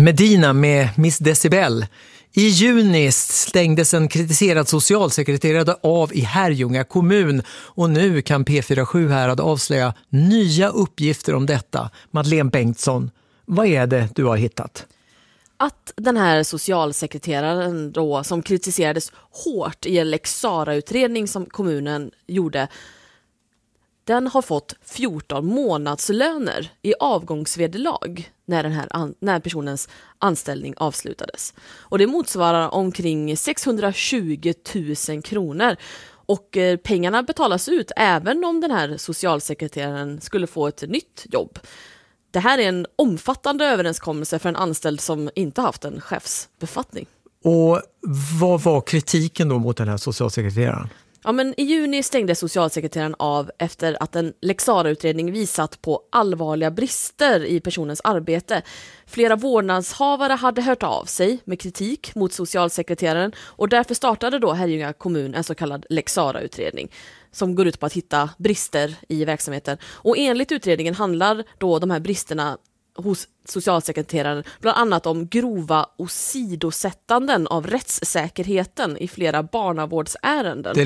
Medina med Miss Decibel. I juni stängdes en kritiserad socialsekreterare av i Herrljunga kommun och nu kan P47 Härad avslöja nya uppgifter om detta. Madeleine Bengtsson, vad är det du har hittat? Att den här socialsekreteraren då, som kritiserades hårt i en Lex Sarah-utredning som kommunen gjorde, den har fått 14 månadslöner i avgångsvederlag när personens anställning avslutades. Och det motsvarar omkring 620 000 kronor. Och pengarna betalas ut även om den här socialsekreteraren skulle få ett nytt jobb. Det här är en omfattande överenskommelse för en anställd som inte haft en chefsbefattning. Och vad var kritiken då mot den här socialsekreteraren? Ja, men i juni stängde socialsekreteraren av efter att en Lex Sarah-utredning visat på allvarliga brister i personens arbete. Flera vårdnadshavare hade hört av sig med kritik mot socialsekreteraren och därför startade då Herrljunga kommun en så kallad Lex Sarah-utredning som går ut på att hitta brister i verksamheten. Och enligt utredningen handlar då de här bristerna hos socialsekreteraren bland annat om grova åsidosättanden av rättssäkerheten i flera barnavårdsärenden.